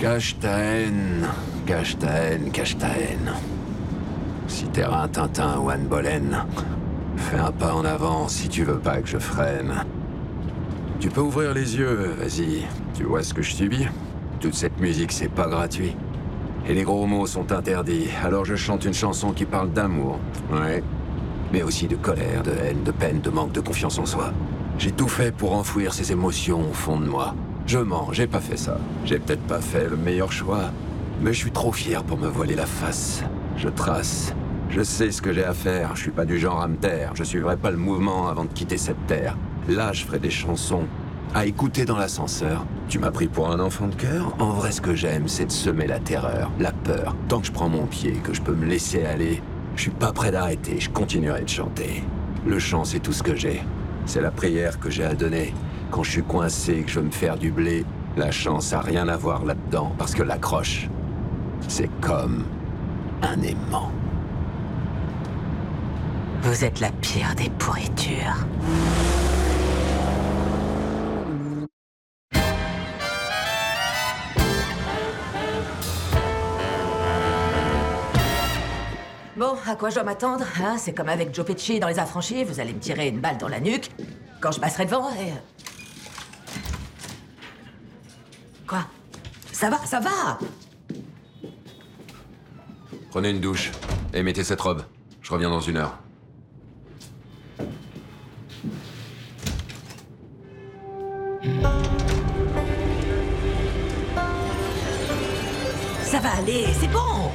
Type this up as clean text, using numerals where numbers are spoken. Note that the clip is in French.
Cache ta haine, cache ta haine, cache ta haine. Si t'es un Tintin ou Anne Boleyn, fais un pas en avant si tu veux pas que je freine. Tu peux ouvrir les yeux, vas-y. Tu vois ce que je subis? Toute cette musique, c'est pas gratuit. Et les gros mots sont interdits, alors je chante une chanson qui parle d'amour. Ouais. Mais aussi de colère, de haine, de peine, de manque de confiance en soi. J'ai tout fait pour enfouir ces émotions au fond de moi. Je mens, j'ai pas fait ça. J'ai peut-être pas fait le meilleur choix. Mais je suis trop fier pour me voiler la face. Je trace. Je sais ce que j'ai à faire. Je suis pas du genre à me taire. Je suivrai pas le mouvement avant de quitter cette terre. Là, je ferai des chansons à écouter dans l'ascenseur. Tu m'as pris pour un enfant de cœur? En vrai, ce que j'aime, c'est de semer la terreur, la peur. Tant que je prends mon pied, que je peux me laisser aller, je suis pas prêt d'arrêter. Je continuerai de chanter. Le chant, c'est tout ce que j'ai. C'est la prière que j'ai à donner. Quand je suis coincé et que je veux me faire du blé, la chance a rien à voir là-dedans, parce que l'accroche, c'est comme un aimant. Vous êtes la pire des pourritures. Bon, à quoi je dois m'attendre, hein? C'est comme avec Joe Pesci dans Les Affranchis, vous allez me tirer une balle dans la nuque quand je passerai devant et... Quoi? Ça va, ça va! Prenez une douche et mettez cette robe. Je reviens dans 1 heure. Ça va aller, c'est bon!